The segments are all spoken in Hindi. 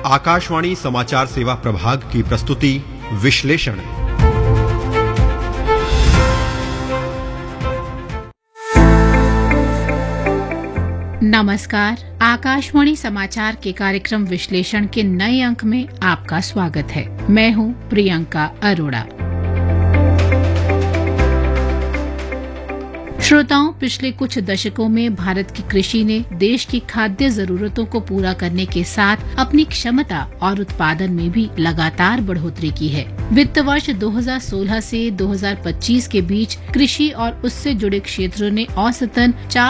आकाशवाणी समाचार सेवा प्रभाग की प्रस्तुति विश्लेषण। नमस्कार, आकाशवाणी समाचार के कार्यक्रम विश्लेषण के नए अंक में आपका स्वागत है। मैं हूं प्रियंका अरोड़ा। श्रोताओं, पिछले कुछ दशकों में भारत की कृषि ने देश की खाद्य जरूरतों को पूरा करने के साथ अपनी क्षमता और उत्पादन में भी लगातार बढ़ोतरी की है। वित्त वर्ष 2016 से 2025 के बीच कृषि और उससे जुड़े क्षेत्रों ने औसतन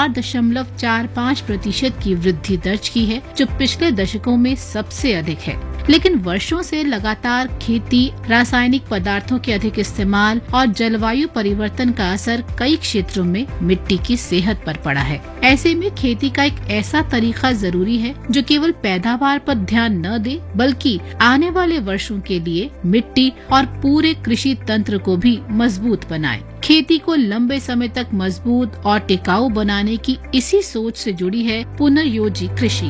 4.45% की वृद्धि दर्ज की है, जो पिछले दशकों में सबसे अधिक है। लेकिन वर्षों से लगातार खेती, रासायनिक पदार्थों के अधिक इस्तेमाल और जलवायु परिवर्तन का असर कई क्षेत्रों में मिट्टी की सेहत पर पड़ा है। ऐसे में खेती का एक ऐसा तरीका जरूरी है जो केवल पैदावार पर ध्यान न दे, बल्कि आने वाले वर्षों के लिए मिट्टी और पूरे कृषि तंत्र को भी मजबूत बनाए। खेती को लंबे समय तक मजबूत और टिकाऊ बनाने की इसी सोच से जुड़ी है पुनर्योजी कृषि।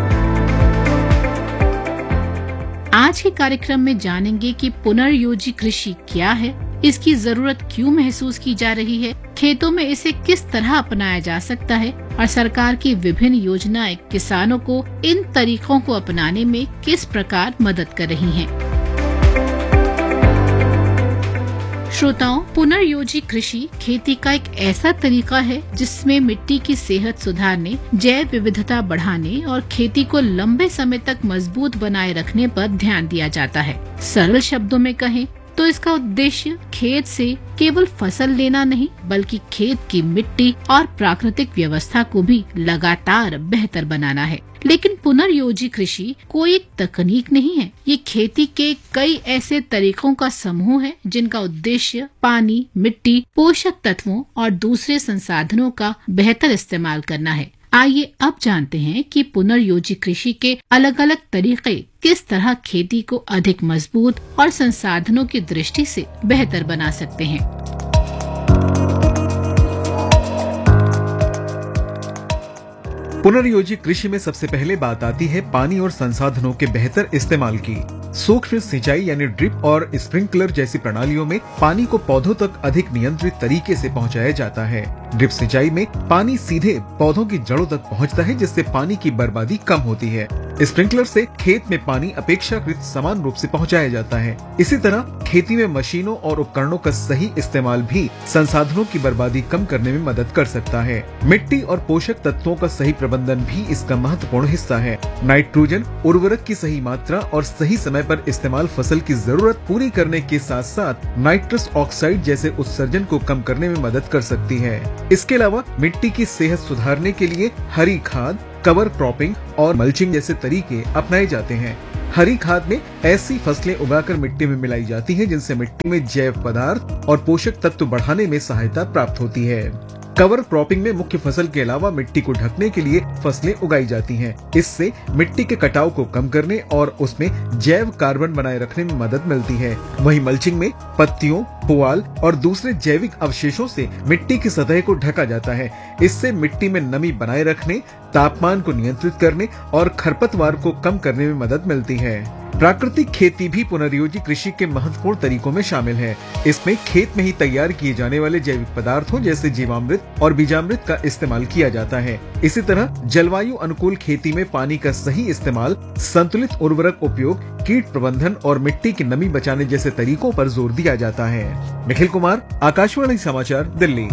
आज के कार्यक्रम में जानेंगे कि पुनर्योजी कृषि क्या है, इसकी जरूरत क्यों महसूस की जा रही है, खेतों में इसे किस तरह अपनाया जा सकता है और सरकार की विभिन्न योजनाएं किसानों को इन तरीकों को अपनाने में किस प्रकार मदद कर रही हैं। श्रोताओं, पुनर्योजी कृषि खेती का एक ऐसा तरीका है जिसमें मिट्टी की सेहत सुधारने, जैव विविधता बढ़ाने और खेती को लंबे समय तक मजबूत बनाए रखने पर ध्यान दिया जाता है। सरल शब्दों में कहें तो इसका उद्देश्य खेत से केवल फसल लेना नहीं, बल्कि खेत की मिट्टी और प्राकृतिक व्यवस्था को भी लगातार बेहतर बनाना है। लेकिन पुनर्योजी कृषि कोई एक तकनीक नहीं है, ये खेती के कई ऐसे तरीकों का समूह है जिनका उद्देश्य पानी, मिट्टी, पोषक तत्वों और दूसरे संसाधनों का बेहतर इस्तेमाल करना है। आइए अब जानते हैं कि पुनर्योजी कृषि के अलग अलग तरीके किस तरह खेती को अधिक मजबूत और संसाधनों की दृष्टि से बेहतर बना सकते हैं। पुनर्योजी कृषि में सबसे पहले बात आती है पानी और संसाधनों के बेहतर इस्तेमाल की। सूक्ष्म सिंचाई यानी ड्रिप और स्प्रिंकलर जैसी प्रणालियों में पानी को पौधों तक अधिक नियंत्रित तरीके से पहुंचाया जाता है। ड्रिप सिंचाई में पानी सीधे पौधों की जड़ों तक पहुंचता है, जिससे पानी की बर्बादी कम होती है। स्प्रिंकलर से खेत में पानी अपेक्षाकृत समान रूप से पहुंचाया जाता है। इसी तरह खेती में मशीनों और उपकरणों का सही इस्तेमाल भी संसाधनों की बर्बादी कम करने में मदद कर सकता है। मिट्टी और पोषक तत्वों का सही प्रबंधन भी इसका महत्वपूर्ण हिस्सा है। नाइट्रोजन, उर्वरक की सही मात्रा और सही समय पर इस्तेमाल फसल की जरूरत पूरी करने के साथ साथ नाइट्रस ऑक्साइड जैसे उत्सर्जन को कम करने में मदद कर सकती है। इसके अलावा मिट्टी की सेहत सुधारने के लिए हरी खाद, कवर क्रॉपिंग और मल्चिंग जैसे तरीके अपनाए जाते हैं। हरी खाद में ऐसी फसलें उगाकर मिट्टी में मिलाई जाती हैं जिनसे मिट्टी में जैव पदार्थ और पोषक तत्व बढ़ाने में सहायता प्राप्त होती है। कवर क्रॉपिंग में मुख्य फसल के अलावा मिट्टी को ढकने के लिए फसलें उगाई जाती हैं। इससे मिट्टी के कटाव को कम करने और उसमें जैव कार्बन बनाए रखने में मदद मिलती है। वहीं मल्चिंग में पत्तियों, पुआल और दूसरे जैविक अवशेषों से मिट्टी की सतह को ढका जाता है। इससे मिट्टी में नमी बनाए रखने, तापमान को नियंत्रित करने और खरपतवार को कम करने में मदद मिलती है। प्राकृतिक खेती भी पुनर्योजी कृषि के महत्वपूर्ण तरीकों में शामिल है। इसमें खेत में ही तैयार किए जाने वाले जैविक पदार्थों जैसे जीवामृत और बीजामृत का इस्तेमाल किया जाता है। इसी तरह जलवायु अनुकूल खेती में पानी का सही इस्तेमाल, संतुलित उर्वरक उपयोग, कीट प्रबंधन और मिट्टी की नमी बचाने जैसे तरीकों पर जोर दिया जाता है। निखिल कुमार, आकाशवाणी समाचार, दिल्ली।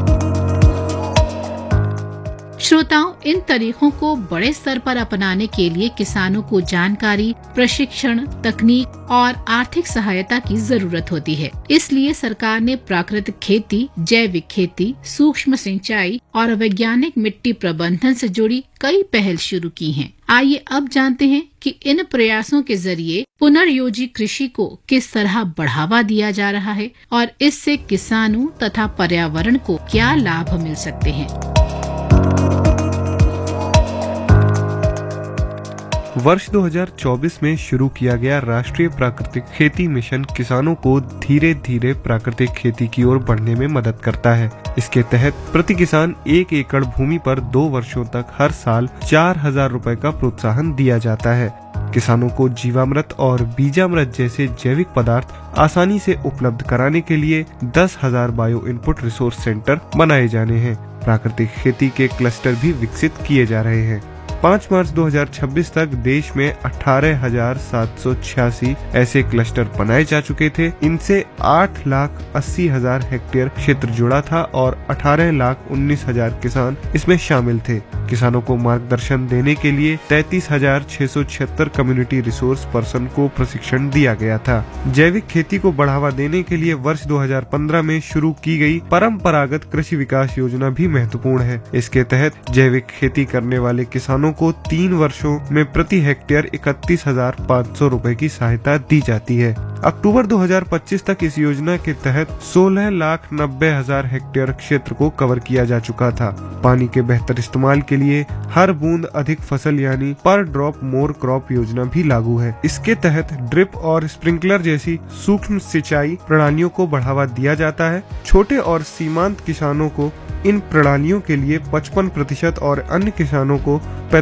श्रोताओं, इन तरीकों को बड़े स्तर पर अपनाने के लिए किसानों को जानकारी, प्रशिक्षण, तकनीक और आर्थिक सहायता की जरूरत होती है। इसलिए सरकार ने प्राकृतिक खेती, जैविक खेती, सूक्ष्म सिंचाई और वैज्ञानिक मिट्टी प्रबंधन से जुड़ी कई पहल शुरू की हैं। आइए अब जानते हैं कि इन प्रयासों के जरिए पुनर्योजी कृषि को किस तरह बढ़ावा दिया जा रहा है और इससे किसानों तथा पर्यावरण को क्या लाभ मिल सकते हैं। वर्ष 2024 में शुरू किया गया राष्ट्रीय प्राकृतिक खेती मिशन किसानों को धीरे धीरे प्राकृतिक खेती की ओर बढ़ने में मदद करता है। इसके तहत प्रति किसान 1 एकड़ भूमि पर 2 वर्षों तक हर साल 4,000 रुपए का प्रोत्साहन दिया जाता है। किसानों को जीवामृत और बीजामृत जैसे जैविक पदार्थ आसानी से उपलब्ध कराने के लिए 10,000 बायो इनपुट रिसोर्स सेंटर बनाए जाने हैं। प्राकृतिक खेती के क्लस्टर भी विकसित किए जा रहे हैं। 5 मार्च 2026 तक देश में 18,786 ऐसे क्लस्टर बनाए जा चुके थे। इनसे 8,80,000 हेक्टेयर क्षेत्र जुड़ा था और 18,19,000 किसान इसमें शामिल थे। किसानों को मार्गदर्शन देने के लिए 33,676 कम्युनिटी रिसोर्स पर्सन को प्रशिक्षण दिया गया था। जैविक खेती को बढ़ावा देने के लिए वर्ष 2015 में शुरू की गई परंपरागत कृषि विकास योजना भी महत्वपूर्ण है। इसके तहत जैविक खेती करने वाले किसानों को 3 वर्षों में प्रति हेक्टेयर 31,500 रुपए की सहायता दी जाती है। अक्टूबर 2025 तक इस योजना के तहत 16,90,000 हेक्टेयर क्षेत्र को कवर किया जा चुका था। पानी के बेहतर इस्तेमाल के लिए हर बूंद अधिक फसल यानी पर ड्रॉप मोर क्रॉप योजना भी लागू है। इसके तहत ड्रिप और स्प्रिंकलर जैसी सूक्ष्म सिंचाई प्रणालियों को बढ़ावा दिया जाता है। छोटे और सीमांत किसानों को इन प्रणालियों के लिए 55% और अन्य किसानों को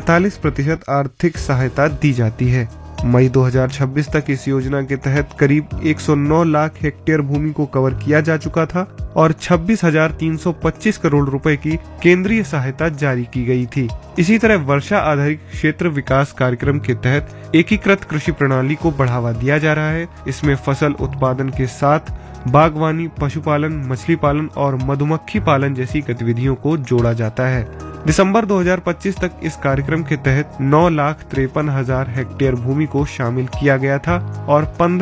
45% आर्थिक सहायता दी जाती है। मई 2026 तक इस योजना के तहत करीब 109 लाख हेक्टेयर भूमि को कवर किया जा चुका था और 26,325 करोड़ रुपए की केंद्रीय सहायता जारी की गई थी। इसी तरह वर्षा आधारित क्षेत्र विकास कार्यक्रम के तहत एकीकृत कृषि प्रणाली को बढ़ावा दिया जा रहा है। इसमें फसल उत्पादन के साथ बागवानी, पशुपालन, मछली पालन और मधुमक्खी पालन जैसी गतिविधियों को जोड़ा जाता है। दिसंबर 2025 तक इस कार्यक्रम के तहत 9,53,000 हेक्टेयर भूमि को शामिल किया गया था और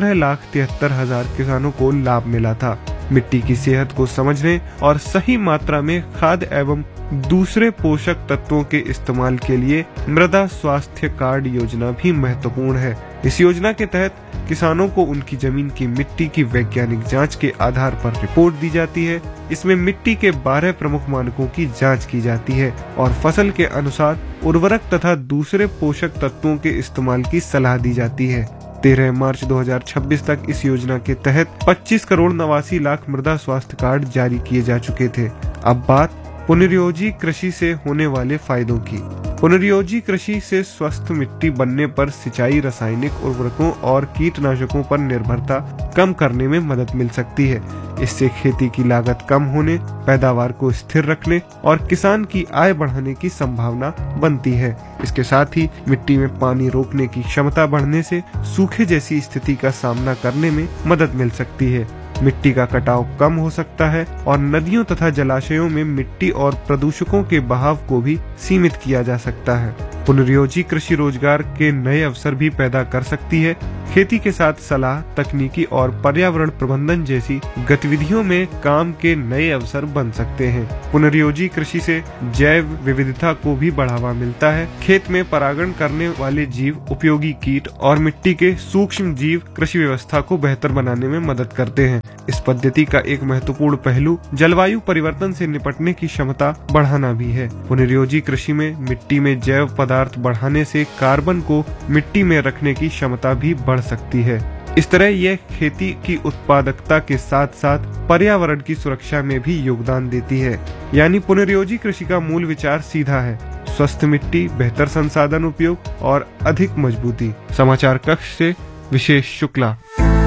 15,73,000 किसानों को लाभ मिला था। मिट्टी की सेहत को समझने और सही मात्रा में खाद एवं दूसरे पोषक तत्वों के इस्तेमाल के लिए मृदा स्वास्थ्य कार्ड योजना भी महत्वपूर्ण है। इस योजना के तहत किसानों को उनकी जमीन की मिट्टी की वैज्ञानिक जांच के आधार पर रिपोर्ट दी जाती है। इसमें मिट्टी के 12 प्रमुख मानकों की जांच की जाती है और फसल के अनुसार उर्वरक तथा दूसरे पोषक तत्वों के इस्तेमाल की सलाह दी जाती है। 13 मार्च 2026 तक इस योजना के तहत 25,89,00,000 मृदा स्वास्थ्य कार्ड जारी किए जा चुके थे। अब बात पुनर्योजी कृषि से होने वाले फायदों की। पुनर्योजी कृषि से स्वस्थ मिट्टी बनने पर सिंचाई, रासायनिक उर्वरकों और कीटनाशकों पर निर्भरता कम करने में मदद मिल सकती है। इससे खेती की लागत कम होने, पैदावार को स्थिर रखने और किसान की आय बढ़ाने की संभावना बनती है। इसके साथ ही मिट्टी में पानी रोकने की क्षमता बढ़ने से सूखे जैसी स्थिति का सामना करने में मदद मिल सकती है। मिट्टी का कटाव कम हो सकता है और नदियों तथा जलाशयों में मिट्टी और प्रदूषकों के बहाव को भी सीमित किया जा सकता है। पुनर्योजी कृषि रोजगार के नए अवसर भी पैदा कर सकती है। खेती के साथ सलाह, तकनीकी और पर्यावरण प्रबंधन जैसी गतिविधियों में काम के नए अवसर बन सकते हैं। पुनर्योजी कृषि से जैव विविधता को भी बढ़ावा मिलता है। खेत में परागण करने वाले जीव, उपयोगी कीट और मिट्टी के सूक्ष्म जीव कृषि व्यवस्था को बेहतर बनाने में मदद करते हैं। इस पद्धति का एक महत्वपूर्ण पहलू जलवायु परिवर्तन से निपटने की क्षमता बढ़ाना भी है। पुनर्योजी कृषि में मिट्टी में जैव पदार्थ बढ़ाने से कार्बन को मिट्टी में रखने की क्षमता भी बढ़ सकती है। इस तरह यह खेती की उत्पादकता के साथ साथ पर्यावरण की सुरक्षा में भी योगदान देती है। यानी पुनर्योजी कृषि का मूल विचार सीधा है: स्वस्थ मिट्टी, बेहतर संसाधन उपयोग और अधिक मजबूती। समाचार कक्ष से विशेष शुक्ला।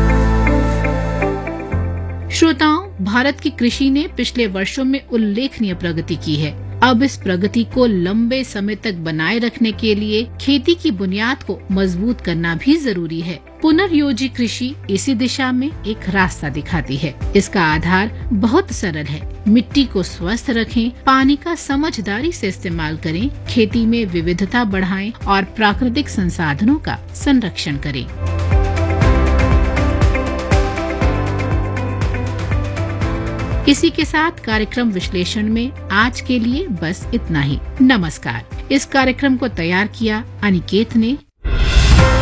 श्रोताओं, भारत की कृषि ने पिछले वर्षों में उल्लेखनीय प्रगति की है। अब इस प्रगति को लंबे समय तक बनाए रखने के लिए खेती की बुनियाद को मजबूत करना भी जरूरी है। पुनर्योजी कृषि इसी दिशा में एक रास्ता दिखाती है। इसका आधार बहुत सरल है। मिट्टी को स्वस्थ रखें, पानी का समझदारी से इस्तेमाल करें, खेती में विविधता बढ़ाएं और प्राकृतिक संसाधनों का संरक्षण करें। इसी के साथ कार्यक्रम विश्लेषण में आज के लिए बस इतना ही। नमस्कार। इस कार्यक्रम को तैयार किया अनिकेत ने,